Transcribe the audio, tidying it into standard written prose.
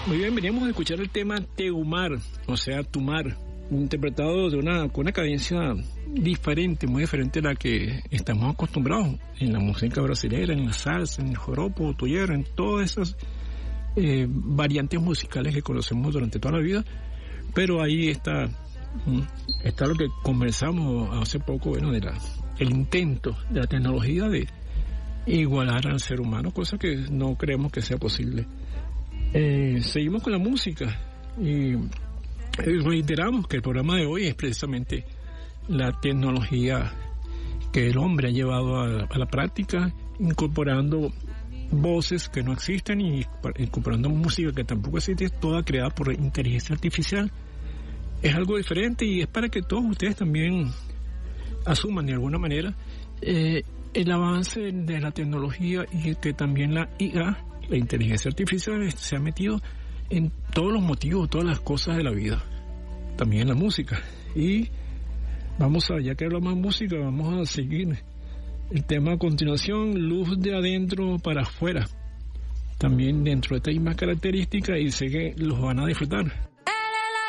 Muy bien, veníamos a escuchar el tema Teumar, o sea, tu mar, interpretado con una cadencia diferente, muy diferente a la que estamos acostumbrados en la música brasileña, en la salsa, en el joropo, tuyero, en todas esas variantes musicales que conocemos durante toda la vida. Pero ahí está lo que conversamos hace poco, bueno, el intento de la tecnología de igualar al ser humano, cosa que no creemos que sea posible. Seguimos con la música y reiteramos que el programa de hoy es precisamente la tecnología que el hombre ha llevado a la práctica, incorporando voces que no existen y incorporando música que tampoco existe, toda creada por inteligencia artificial. Es algo diferente y es para que todos ustedes también asuman de alguna manera el avance de la tecnología y que también la IA, la inteligencia artificial, se ha metido en todos los motivos, todas las cosas de la vida, también en la música. Y ya que hablamos de música, vamos a seguir el tema a continuación, Luz de adentro para afuera, también dentro de esta misma característica, y sé que los van a disfrutar.